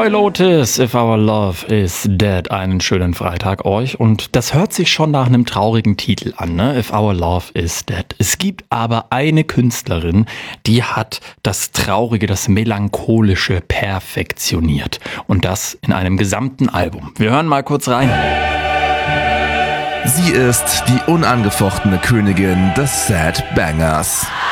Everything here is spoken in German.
Roy Lotus, If Our Love Is Dead. Einen schönen Freitag euch. Und das hört sich schon nach einem traurigen Titel an, ne? If Our Love Is Dead. Es gibt aber eine Künstlerin, die hat das Traurige, das Melancholische perfektioniert. Und das in einem gesamten Album. Wir hören mal kurz rein. Sie ist die unangefochtene Königin des Sad Bangers.